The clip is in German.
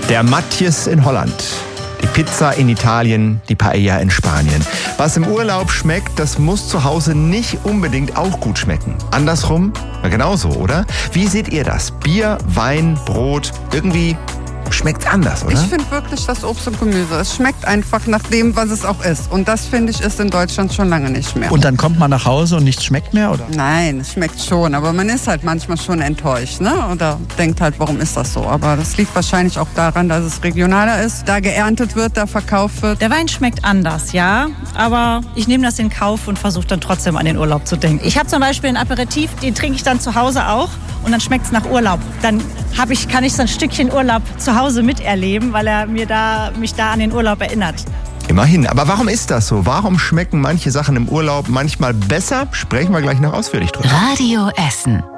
Der Matjes in Holland, die Pizza in Italien, die Paella in Spanien. Was im Urlaub schmeckt, das muss zu Hause nicht unbedingt auch gut schmecken. Andersrum, genauso, oder? Wie seht ihr das? Bier, Wein, Brot, irgendwie schmeckt's anders, oder? Ich finde wirklich das Obst und Gemüse. Es schmeckt einfach nach dem, was es auch ist. Und das, finde ich, ist in Deutschland schon lange nicht mehr. Und dann kommt man nach Hause und nichts schmeckt mehr, oder? Nein, es schmeckt schon. Aber man ist halt manchmal schon enttäuscht, ne? Oder denkt halt, warum ist das so? Aber das liegt wahrscheinlich auch daran, dass es regionaler ist, da geerntet wird, da verkauft wird. Der Wein schmeckt anders, ja. Aber ich nehme das in Kauf und versuche dann trotzdem an den Urlaub zu denken. Ich habe zum Beispiel einen Aperitif, den trinke ich dann zu Hause auch. Und dann schmeckt es nach Urlaub. Dann kann ich so ein Stückchen Urlaub zu Hause miterleben, weil er mich da an den Urlaub erinnert. Immerhin. Aber warum ist das so? Warum schmecken manche Sachen im Urlaub manchmal besser? Sprechen wir gleich noch ausführlich drüber. Radio Essen.